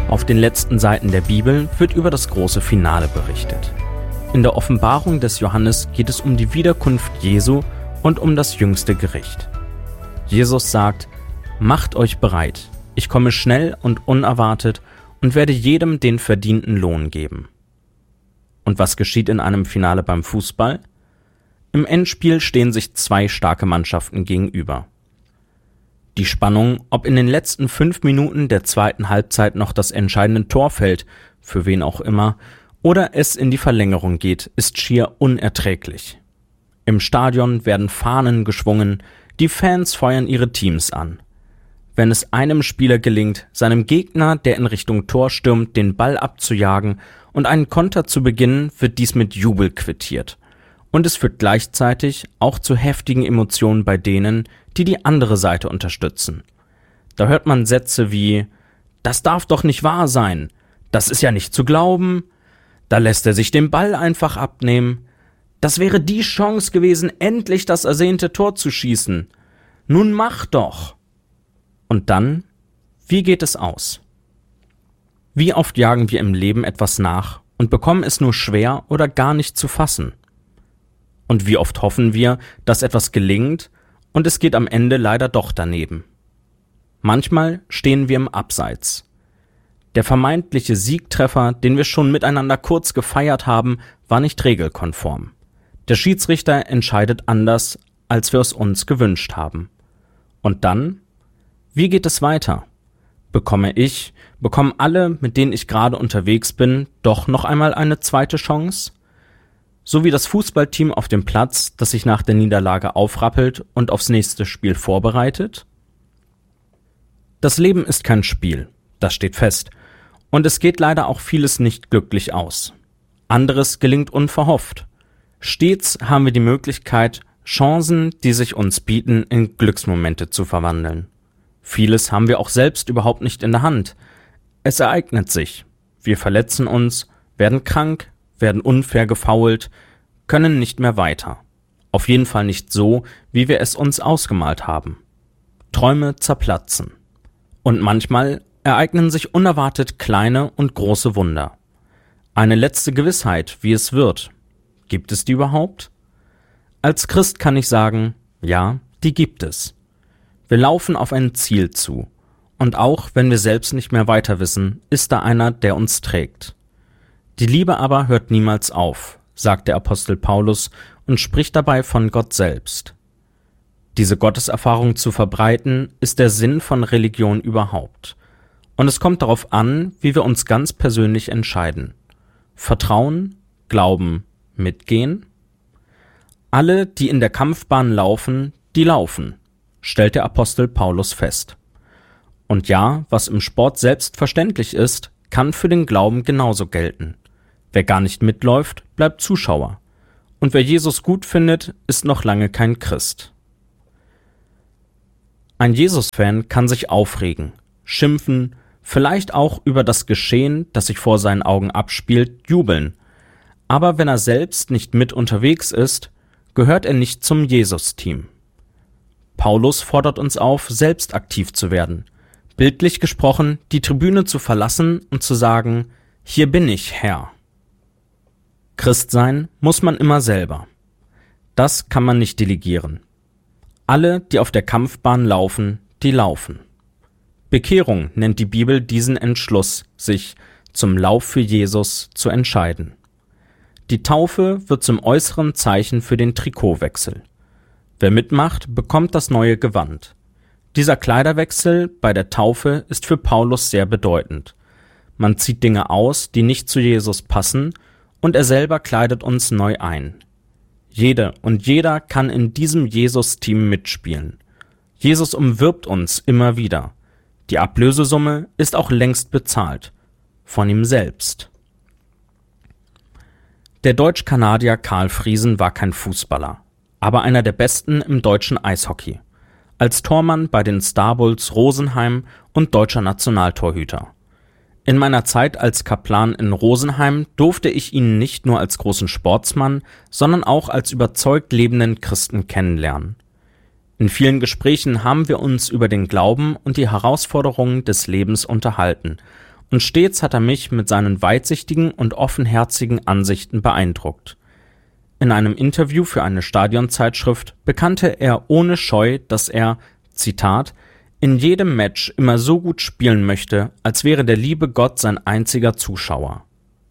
Auf den letzten Seiten der Bibel wird über das große Finale berichtet. In der Offenbarung des Johannes geht es um die Wiederkunft Jesu und um das jüngste Gericht. Jesus sagt: Macht euch bereit, ich komme schnell und unerwartet und werde jedem den verdienten Lohn geben. Und was geschieht in einem Finale beim Fußball? Im Endspiel stehen sich zwei starke Mannschaften gegenüber. Die Spannung, ob in den letzten 5 Minuten der zweiten Halbzeit noch das entscheidende Tor fällt, für wen auch immer, oder es in die Verlängerung geht, ist schier unerträglich. Im Stadion werden Fahnen geschwungen, die Fans feuern ihre Teams an. Wenn es einem Spieler gelingt, seinem Gegner, der in Richtung Tor stürmt, den Ball abzujagen und einen Konter zu beginnen, wird dies mit Jubel quittiert. Und es führt gleichzeitig auch zu heftigen Emotionen bei denen, die die andere Seite unterstützen. Da hört man Sätze wie: Das darf doch nicht wahr sein, das ist ja nicht zu glauben, da lässt er sich den Ball einfach abnehmen, das wäre die Chance gewesen, endlich das ersehnte Tor zu schießen. Nun mach doch! Und dann, wie geht es aus? Wie oft jagen wir im Leben etwas nach und bekommen es nur schwer oder gar nicht zu fassen? Und wie oft hoffen wir, dass etwas gelingt und es geht am Ende leider doch daneben? Manchmal stehen wir im Abseits. Der vermeintliche Siegtreffer, den wir schon miteinander kurz gefeiert haben, war nicht regelkonform. Der Schiedsrichter entscheidet anders, als wir es uns gewünscht haben. Und dann? Wie geht es weiter? Bekommen alle, mit denen ich gerade unterwegs bin, doch noch einmal eine zweite Chance? So wie das Fußballteam auf dem Platz, das sich nach der Niederlage aufrappelt und aufs nächste Spiel vorbereitet? Das Leben ist kein Spiel, das steht fest. Und es geht leider auch vieles nicht glücklich aus. Anderes gelingt unverhofft. Stets haben wir die Möglichkeit, Chancen, die sich uns bieten, in Glücksmomente zu verwandeln. Vieles haben wir auch selbst überhaupt nicht in der Hand. Es ereignet sich. Wir verletzen uns, werden krank, werden unfair gefoult, können nicht mehr weiter. Auf jeden Fall nicht so, wie wir es uns ausgemalt haben. Träume zerplatzen. Und manchmal ereignen sich unerwartet kleine und große Wunder. Eine letzte Gewissheit, wie es wird. Gibt es die überhaupt? Als Christ kann ich sagen, ja, die gibt es. Wir laufen auf ein Ziel zu. Und auch wenn wir selbst nicht mehr weiter wissen, ist da einer, der uns trägt. Die Liebe aber hört niemals auf, sagt der Apostel Paulus und spricht dabei von Gott selbst. Diese Gotteserfahrung zu verbreiten, ist der Sinn von Religion überhaupt. Und es kommt darauf an, wie wir uns ganz persönlich entscheiden. Vertrauen, Glauben, mitgehen? Alle, die in der Kampfbahn laufen, die laufen, stellt der Apostel Paulus fest. Und ja, was im Sport selbstverständlich ist, kann für den Glauben genauso gelten. Wer gar nicht mitläuft, bleibt Zuschauer. Und wer Jesus gut findet, ist noch lange kein Christ. Ein Jesus-Fan kann sich aufregen, schimpfen, vielleicht auch über das Geschehen, das sich vor seinen Augen abspielt, jubeln. Aber wenn er selbst nicht mit unterwegs ist, gehört er nicht zum Jesus-Team. Paulus fordert uns auf, selbst aktiv zu werden. Bildlich gesprochen, die Tribüne zu verlassen und zu sagen: Hier bin ich, Herr. Christ sein muss man immer selber. Das kann man nicht delegieren. Alle, die auf der Kampfbahn laufen, die laufen. Bekehrung nennt die Bibel diesen Entschluss, sich zum Lauf für Jesus zu entscheiden. Die Taufe wird zum äußeren Zeichen für den Trikotwechsel. Wer mitmacht, bekommt das neue Gewand. Dieser Kleiderwechsel bei der Taufe ist für Paulus sehr bedeutend. Man zieht Dinge aus, die nicht zu Jesus passen, und er selber kleidet uns neu ein. Jede und jeder kann in diesem Jesus-Team mitspielen. Jesus umwirbt uns immer wieder. Die Ablösesumme ist auch längst bezahlt. Von ihm selbst. Der Deutsch-Kanadier Karl Friesen war kein Fußballer, aber einer der Besten im deutschen Eishockey. Als Tormann bei den Starbulls Rosenheim und deutscher Nationaltorhüter. In meiner Zeit als Kaplan in Rosenheim durfte ich ihn nicht nur als großen Sportsmann, sondern auch als überzeugt lebenden Christen kennenlernen. In vielen Gesprächen haben wir uns über den Glauben und die Herausforderungen des Lebens unterhalten, und stets hat er mich mit seinen weitsichtigen und offenherzigen Ansichten beeindruckt. In einem Interview für eine Stadionzeitschrift bekannte er ohne Scheu, dass er, Zitat, in jedem Match immer so gut spielen möchte, als wäre der liebe Gott sein einziger Zuschauer.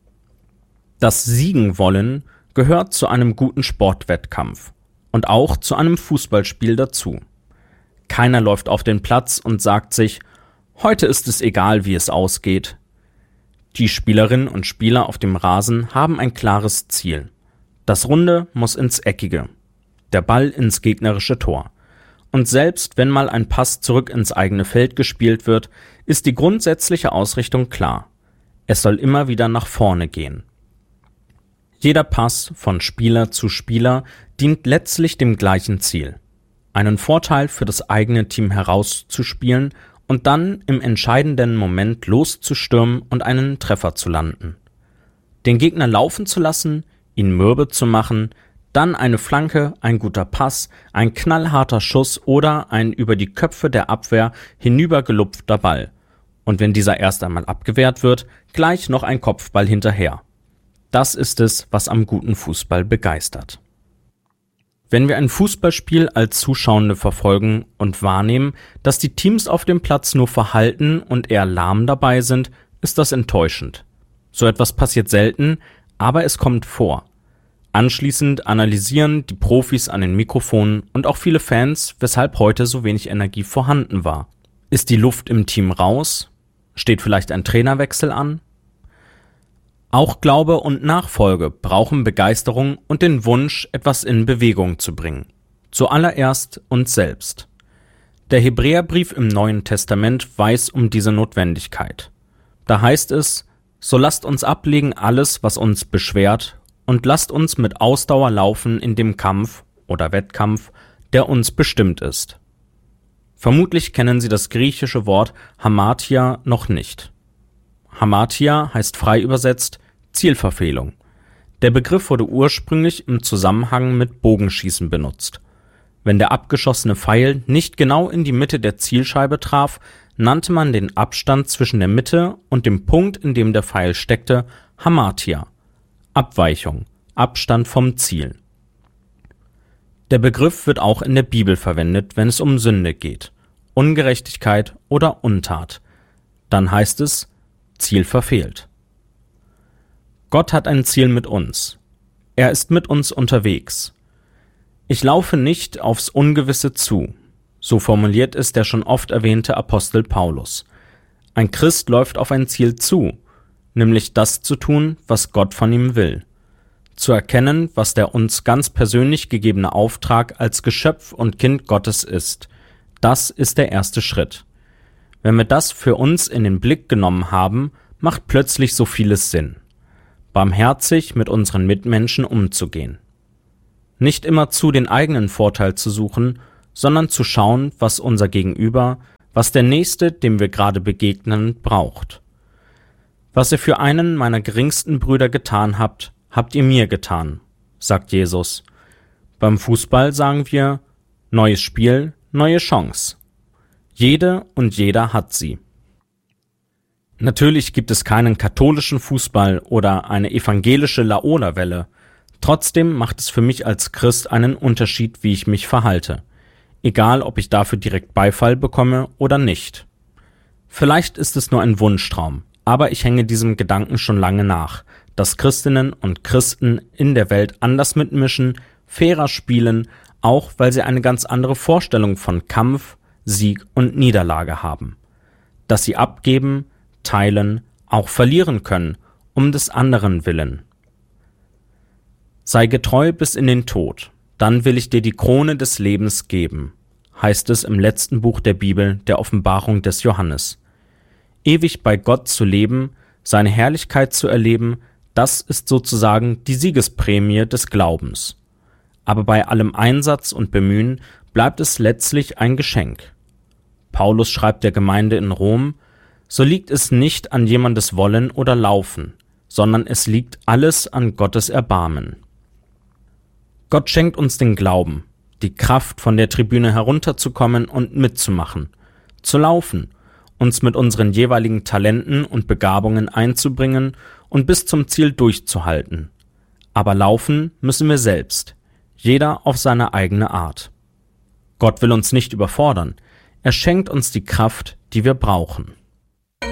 Das Siegen wollen gehört zu einem guten Sportwettkampf und auch zu einem Fußballspiel dazu. Keiner läuft auf den Platz und sagt sich, heute ist es egal, wie es ausgeht. Die Spielerinnen und Spieler auf dem Rasen haben ein klares Ziel. Das Runde muss ins Eckige, der Ball ins gegnerische Tor. Und selbst wenn mal ein Pass zurück ins eigene Feld gespielt wird, ist die grundsätzliche Ausrichtung klar. Es soll immer wieder nach vorne gehen. Jeder Pass von Spieler zu Spieler dient letztlich dem gleichen Ziel: einen Vorteil für das eigene Team herauszuspielen und dann im entscheidenden Moment loszustürmen und einen Treffer zu landen. Den Gegner laufen zu lassen, ihn mürbe zu machen, dann eine Flanke, ein guter Pass, ein knallharter Schuss oder ein über die Köpfe der Abwehr hinübergelupfter Ball. Und wenn dieser erst einmal abgewehrt wird, gleich noch ein Kopfball hinterher. Das ist es, was am guten Fußball begeistert. Wenn wir ein Fußballspiel als Zuschauende verfolgen und wahrnehmen, dass die Teams auf dem Platz nur verhalten und eher lahm dabei sind, ist das enttäuschend. So etwas passiert selten, aber es kommt vor. Anschließend analysieren die Profis an den Mikrofonen und auch viele Fans, weshalb heute so wenig Energie vorhanden war. Ist die Luft im Team raus? Steht vielleicht ein Trainerwechsel an? Auch Glaube und Nachfolge brauchen Begeisterung und den Wunsch, etwas in Bewegung zu bringen. Zuallererst uns selbst. Der Hebräerbrief im Neuen Testament weiß um diese Notwendigkeit. Da heißt es: So lasst uns ablegen alles, was uns beschwert, und lasst uns mit Ausdauer laufen in dem Kampf oder Wettkampf, der uns bestimmt ist. Vermutlich kennen Sie das griechische Wort Hamartia noch nicht. Hamartia heißt frei übersetzt Zielverfehlung. Der Begriff wurde ursprünglich im Zusammenhang mit Bogenschießen benutzt. Wenn der abgeschossene Pfeil nicht genau in die Mitte der Zielscheibe traf, nannte man den Abstand zwischen der Mitte und dem Punkt, in dem der Pfeil steckte, Hamartia. Abweichung, Abstand vom Ziel. Der Begriff wird auch in der Bibel verwendet, wenn es um Sünde geht, Ungerechtigkeit oder Untat. Dann heißt es: Ziel verfehlt. Gott hat ein Ziel mit uns. Er ist mit uns unterwegs. Ich laufe nicht aufs Ungewisse zu. So formuliert es der schon oft erwähnte Apostel Paulus. Ein Christ läuft auf ein Ziel zu, nämlich das zu tun, was Gott von ihm will. Zu erkennen, was der uns ganz persönlich gegebene Auftrag als Geschöpf und Kind Gottes ist. Das ist der erste Schritt. Wenn wir das für uns in den Blick genommen haben, macht plötzlich so vieles Sinn. Barmherzig mit unseren Mitmenschen umzugehen. Nicht immerzu den eigenen Vorteil zu suchen, sondern zu schauen, was unser Gegenüber, was der Nächste, dem wir gerade begegnen, braucht. Was ihr für einen meiner geringsten Brüder getan habt, habt ihr mir getan, sagt Jesus. Beim Fußball sagen wir: Neues Spiel, neue Chance. Jede und jeder hat sie. Natürlich gibt es keinen katholischen Fußball oder eine evangelische Laola-Welle. Trotzdem macht es für mich als Christ einen Unterschied, wie ich mich verhalte. Egal, ob ich dafür direkt Beifall bekomme oder nicht. Vielleicht ist es nur ein Wunschtraum, aber ich hänge diesem Gedanken schon lange nach, dass Christinnen und Christen in der Welt anders mitmischen, fairer spielen, auch weil sie eine ganz andere Vorstellung von Kampf, Sieg und Niederlage haben. Dass sie abgeben, teilen, auch verlieren können, um des anderen willen. Sei getreu bis in den Tod, dann will ich dir die Krone des Lebens geben, heißt es im letzten Buch der Bibel, der Offenbarung des Johannes. Ewig bei Gott zu leben, seine Herrlichkeit zu erleben, das ist sozusagen die Siegesprämie des Glaubens. Aber bei allem Einsatz und Bemühen bleibt es letztlich ein Geschenk. Paulus schreibt der Gemeinde in Rom: So liegt es nicht an jemandes Wollen oder Laufen, sondern es liegt alles an Gottes Erbarmen. Gott schenkt uns den Glauben, die Kraft, von der Tribüne herunterzukommen und mitzumachen, zu laufen uns mit unseren jeweiligen Talenten und Begabungen einzubringen und bis zum Ziel durchzuhalten. Aber laufen müssen wir selbst, jeder auf seine eigene Art. Gott will uns nicht überfordern, er schenkt uns die Kraft, die wir brauchen.